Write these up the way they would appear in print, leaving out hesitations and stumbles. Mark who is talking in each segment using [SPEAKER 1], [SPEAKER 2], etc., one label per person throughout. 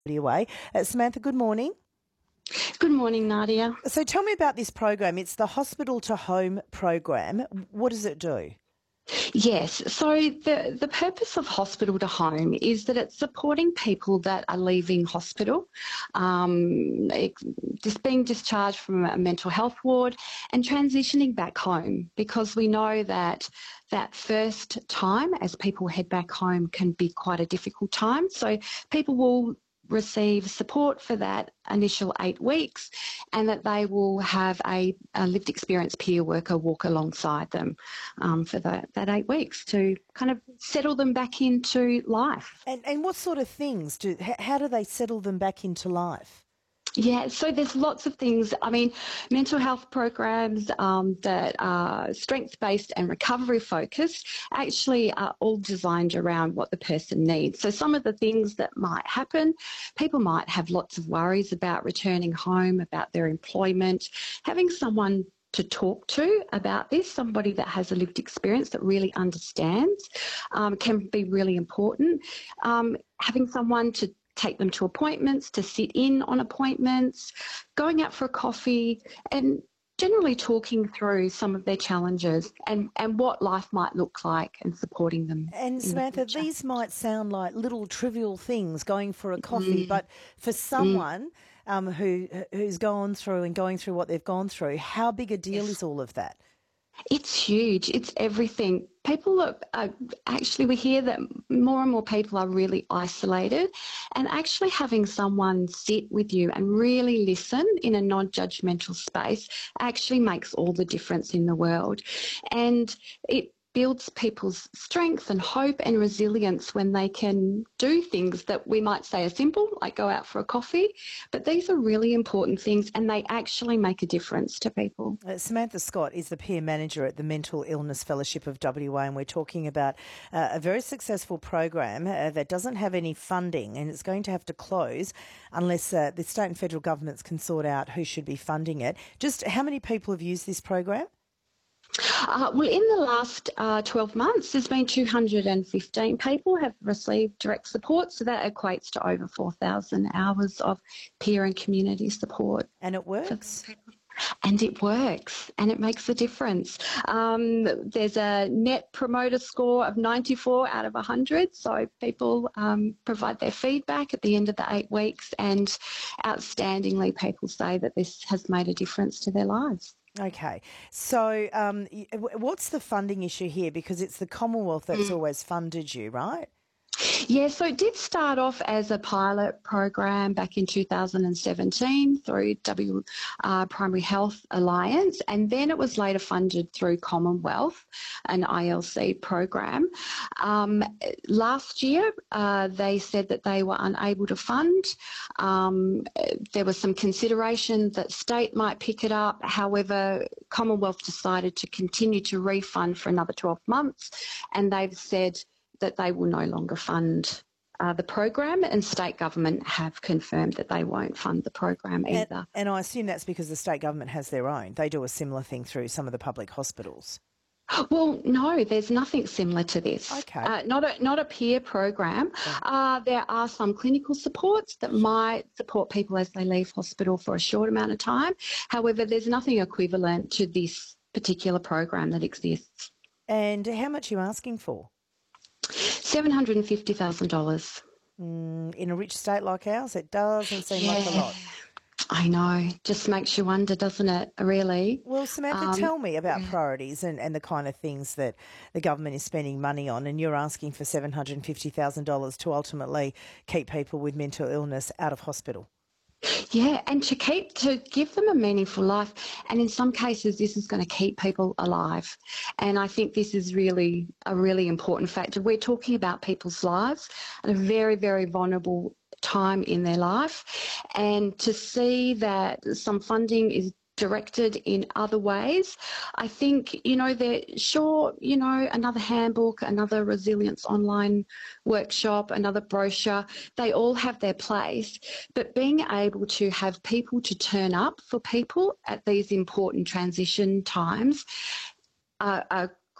[SPEAKER 1] away. Samantha, good morning.
[SPEAKER 2] Good morning, Nadia.
[SPEAKER 1] So tell me about this program. It's the Hospital to Home program. What does it do?
[SPEAKER 2] Yes, so the purpose of hospital to home is that it's supporting people that are leaving hospital, just being discharged from a mental health ward and transitioning back home, because we know that that first time as people head back home can be quite a difficult time. So people will receive support for that initial 8 weeks, and that they will have a lived experience peer worker walk alongside them for that 8 weeks to kind of settle them back into life.
[SPEAKER 1] And what sort of things how do they settle them back into life?
[SPEAKER 2] Yeah, so there's lots of things. I mean, mental health programs that are strength-based and recovery-focused actually are all designed around what the person needs. So some of the things that might happen, people might have lots of worries about returning home, about their employment, having someone to talk to about this, somebody that has a lived experience that really understands, can be really important. Having someone to take them to appointments, to sit in on appointments, going out for a coffee, and generally talking through some of their challenges and what life might look like, and supporting them.
[SPEAKER 1] And Samantha, these might sound like little trivial things, going for a coffee, but for someone who's going through what they've gone through, how big a deal is all of that?
[SPEAKER 2] It's huge. It's everything. People are actually, we hear that more and more people are really isolated, and actually having someone sit with you and really listen in a non-judgmental space actually makes all the difference in the world. And it builds people's strength and hope and resilience when they can do things that we might say are simple, like go out for a coffee, but these are really important things and they actually make a difference to people.
[SPEAKER 1] Samantha Scott is the peer manager at the Mental Illness Fellowship of WA, and we're talking about a very successful program that doesn't have any funding, and it's going to have to close unless the state and federal governments can sort out who should be funding it. Just how many people have used this program?
[SPEAKER 2] Well, in the last 12 months, there's been 215 people have received direct support, so that equates to over 4,000 hours of peer and community support.
[SPEAKER 1] And it works?
[SPEAKER 2] And it works, and it makes a difference. There's a net promoter score of 94 out of 100, so people provide their feedback at the end of the 8 weeks, and outstandingly people say that this has made a difference to their lives.
[SPEAKER 1] Okay. So what's the funding issue here? Because it's the Commonwealth that's always funded you, right?
[SPEAKER 2] Yeah, so it did start off as a pilot program back in 2017 through Primary Health Alliance, and then it was later funded through Commonwealth, an ILC program. Last year, they said that they were unable to fund. There was some consideration that state might pick it up. However, Commonwealth decided to continue to refund for another 12 months, and they've said that they will no longer fund the program, and state government have confirmed that they won't fund the program either.
[SPEAKER 1] And I assume that's because the state government has their own. They do a similar thing through some of the public hospitals.
[SPEAKER 2] Well, no, there's nothing similar to this.
[SPEAKER 1] Okay.
[SPEAKER 2] Not a peer program. There are some clinical supports that might support people as they leave hospital for a short amount of time. However, there's nothing equivalent to this particular program that exists.
[SPEAKER 1] And how much are you asking for?
[SPEAKER 2] $750,000.
[SPEAKER 1] In a rich state like ours, it doesn't seem like a lot.
[SPEAKER 2] I know. Just makes you wonder, doesn't it, really?
[SPEAKER 1] Well, Samantha, tell me about priorities and the kind of things that the government is spending money on, and you're asking for $750,000 to ultimately keep people with mental illness out of hospital.
[SPEAKER 2] Yeah, and to give them a meaningful life. And in some cases, this is going to keep people alive. And I think this is really a really important factor. We're talking about people's lives at a very, very vulnerable time in their life. And to see that some funding is directed in other ways. I think, another handbook, another resilience online workshop, another brochure, they all have their place. But being able to have people to turn up for people at these important transition times are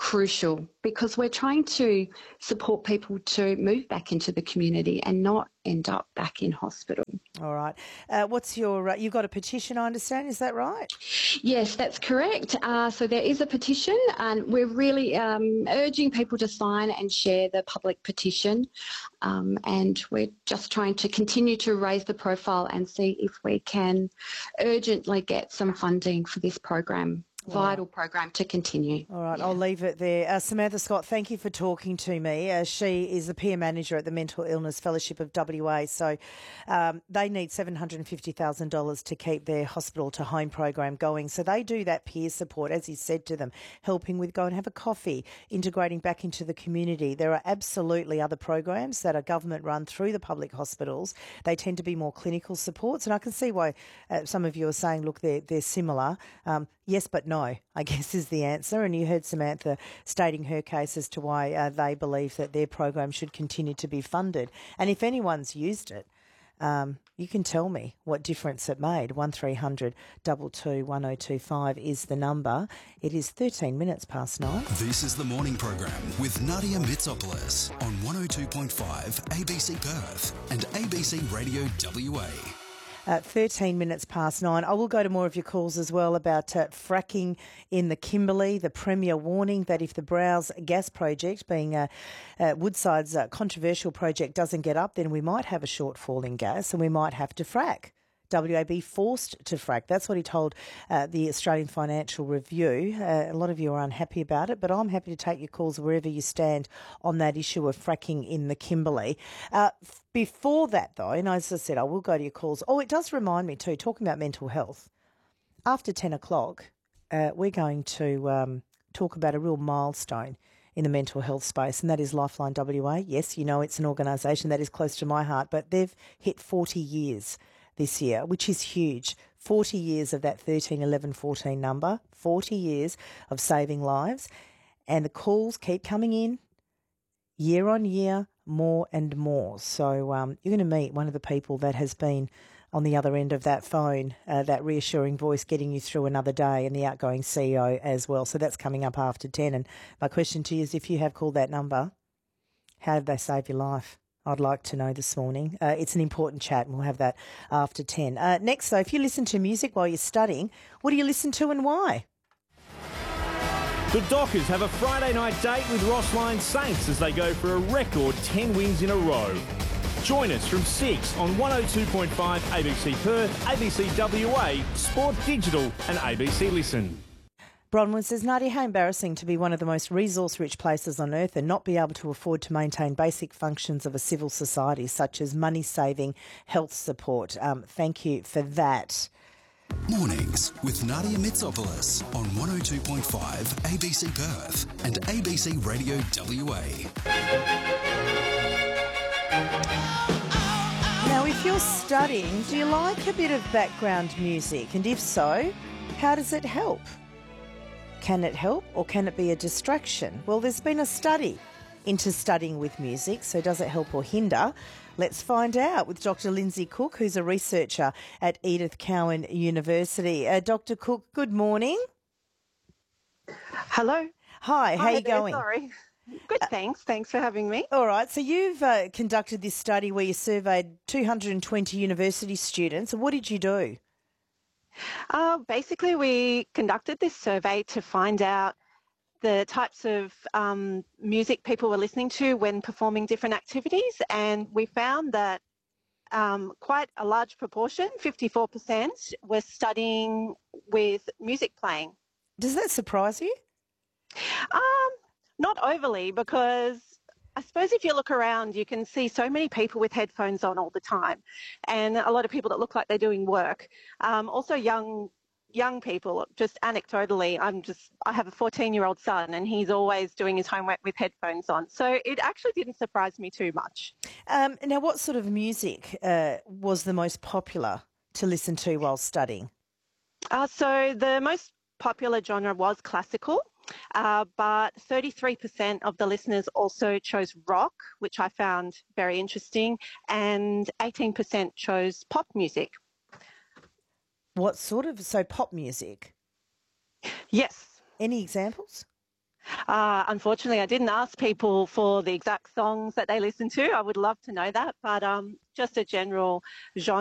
[SPEAKER 2] crucial because we're trying to support people to move back into the community and not end up back in hospital.
[SPEAKER 1] All right. What's your, you've got a petition, I understand, is that right?
[SPEAKER 2] Yes, that's correct. So there is a petition and we're really urging people to sign and share the public petition. And we're just trying to continue to raise the profile and see if we can urgently get some funding for this program. Vital program to continue.
[SPEAKER 1] All right, I'll leave it there. Samantha Scott, thank you for talking to me. She is the peer manager at the Mental Illness Fellowship of WA. So they need $750,000 to keep their hospital to home program going. So they do that peer support, as he said to them, helping with go and have a coffee, integrating back into the community. There are absolutely other programs that are government run through the public hospitals. They tend to be more clinical supports. And I can see why some of you are saying, look, they're similar. Yes, but no, I guess is the answer. And you heard Samantha stating her case as to why they believe that their program should continue to be funded. And if anyone's used it, you can tell me what difference it made. 1300 22 1025 is the number. It is 13 minutes past 9.
[SPEAKER 3] This is the morning program with Nadia Mitsopoulos on 102.5 ABC Perth and ABC Radio WA.
[SPEAKER 1] 13 minutes past 9. I will go to more of your calls as well about fracking in the Kimberley. The Premier warning that if the Browse gas project, being Woodside's controversial project, doesn't get up, then we might have a shortfall in gas and we might have to frack. WA forced to frack. That's what he told the Australian Financial Review. A lot of you are unhappy about it, but I'm happy to take your calls wherever you stand on that issue of fracking in the Kimberley. Before that, though, and as I said, I will go to your calls. Oh, it does remind me too, talking about mental health, after 10 o'clock, we're going to talk about a real milestone in the mental health space, and that is Lifeline WA. Yes, you know it's an organisation that is close to my heart, but they've hit 40 years this year, which is huge. 40 years of that 13, 11, 14 number, 40 years of saving lives. And the calls keep coming in year on year, more and more. So you're going to meet one of the people that has been on the other end of that phone, that reassuring voice getting you through another day, and the outgoing CEO as well. So that's coming up after 10. And my question to you is, if you have called that number, how did they save your life? I'd like to know this morning. It's an important chat, and we'll have that after 10. Next, though, if you listen to music while you're studying, what do you listen to and why?
[SPEAKER 4] The Dockers have a Friday night date with Ross Lyon Saints as they go for a record 10 wins in a row. Join us from 6 on 102.5 ABC Perth, ABC WA, Sport Digital and ABC Listen.
[SPEAKER 1] Bronwyn says, Nadia, how embarrassing to be one of the most resource-rich places on earth and not be able to afford to maintain basic functions of a civil society, such as money-saving health support. Thank you for that.
[SPEAKER 3] Mornings with Nadia Mitsopoulos on 102.5 ABC Perth and ABC Radio WA.
[SPEAKER 1] Now, if you're studying, do you like a bit of background music? And if so, how does it help? Can it help or can it be a distraction? Well, there's been a study into studying with music, so does it help or hinder? Let's find out with Dr. Lindsay Cook, who's a researcher at Edith Cowan University. Dr. Cook, good morning.
[SPEAKER 5] Hello.
[SPEAKER 1] Hi, how are you going?
[SPEAKER 5] Sorry. Good, thanks. Thanks for having me.
[SPEAKER 1] All right, so you've conducted this study where you surveyed 220 university students. What did you do?
[SPEAKER 5] Basically, we conducted this survey to find out the types of music people were listening to when performing different activities, and we found that quite a large proportion, 54%, were studying with music playing.
[SPEAKER 1] Does that surprise you?
[SPEAKER 5] Not overly, because I suppose if you look around, you can see so many people with headphones on all the time, and a lot of people that look like they're doing work. Also young people, just anecdotally, I have a 14-year-old son, and he's always doing his homework with headphones on. So it actually didn't surprise me too much.
[SPEAKER 1] Now, what sort of music was the most popular to listen to while studying?
[SPEAKER 5] So the most popular genre was classical. But 33% of the listeners also chose rock, which I found very interesting, and 18% chose pop music.
[SPEAKER 1] What sort of, so pop music?
[SPEAKER 5] Yes.
[SPEAKER 1] Any examples?
[SPEAKER 5] Unfortunately, I didn't ask people for the exact songs that they listen to. I would love to know that, but just a general genre.